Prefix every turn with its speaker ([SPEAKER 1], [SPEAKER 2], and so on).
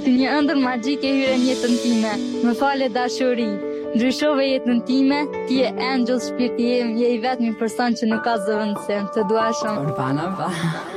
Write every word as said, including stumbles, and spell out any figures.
[SPEAKER 1] Si një ëndër magjike hyre në jetën time, më fale dashuri. Ndryshove jetën time, ti je angel shpirti im, je i vetmi person që nuk ka zëvendësim. Të dua shumë.
[SPEAKER 2] Urbana, pa.